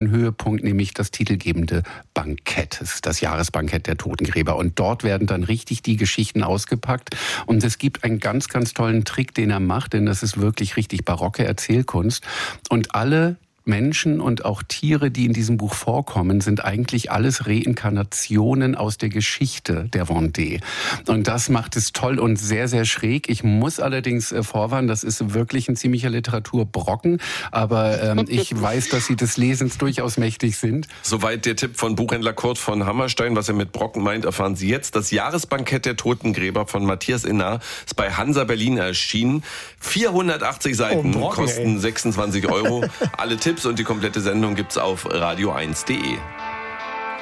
einen Höhepunkt, nämlich das titelgebende Bankett. Es ist das Jahresbankett der Totengräber. Und dort werden dann richtig die Geschichten ausgepackt. Und es gibt einen ganz, ganz tollen Trick, den er macht, denn das ist wirklich richtig barocke Erzählkunst. Und alle Menschen und auch Tiere, die in diesem Buch vorkommen, sind eigentlich alles Reinkarnationen aus der Geschichte der Vendée. Und das macht es toll und sehr, sehr schräg. Ich muss allerdings vorwarnen, das ist wirklich ein ziemlicher Literaturbrocken, aber ich weiß, dass Sie des Lesens durchaus mächtig sind. Soweit der Tipp von Buchhändler Kurt von Hammerstein. Was er mit Brocken meint, erfahren Sie jetzt. Das Jahresbankett der Totengräber von Matthias Innar ist bei Hansa Berlin erschienen. 480 Seiten, kosten 26 €. Alle Tipps und die komplette Sendung gibt's auf radio1.de.